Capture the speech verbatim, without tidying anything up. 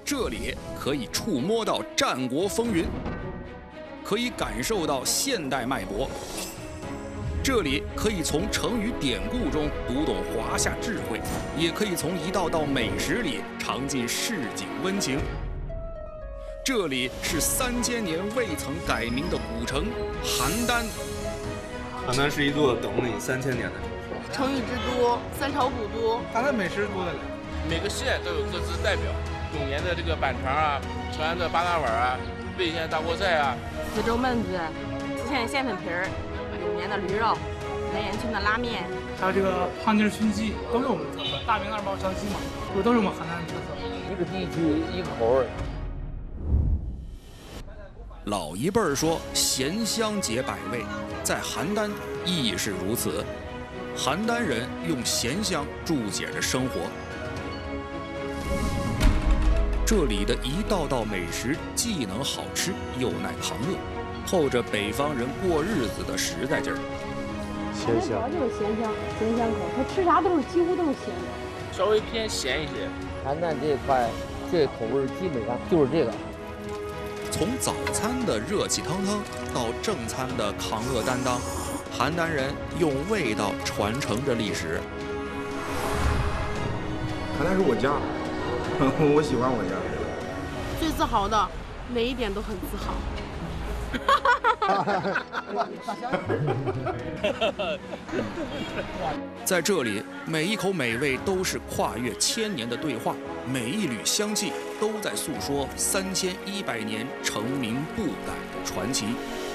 这里可以触摸到战国风云，可以感受到现代脉搏。这里可以从成语典故中读懂华夏智慧，也可以从一道道美食里尝尽市井温情。这里是三千年未曾改名的古城邯郸。 邯郸是一座等了你三千年的城市， 成语之都，三朝古都。 邯郸美食多的了， 每个县都有各自代表。永年的这个板肠啊，成安的八大碗啊，魏县大锅菜啊， 磁州焖子，磁县馅粉皮儿，永年的驴肉，梅岩村的拉面， 还有这个胖筋熏鸡，都是我们的特色。大明二包烧鸡嘛，这都是我们邯郸的特色。 一个地区一个口味。 老一辈儿说咸香解百味，在邯郸亦是如此。邯郸人用咸香注解着生活。这里的一道道美食既能好吃又耐扛饿，透着北方人过日子的实在劲儿。 咸香，主要就是咸香，咸香口，他吃啥都是几乎都是咸的， 稍微偏咸一些。 邯郸这一块，这口味基本上就是这个。 从早餐的热气腾腾到正餐的扛饿担当，邯郸人用味道传承着历史。 邯郸是我家。我喜欢我家， 最自豪的，每一点都很自豪。 在这里，每一口美味都是跨越千年的对话，每一缕香气都在诉说三千一百年成名不改的传奇。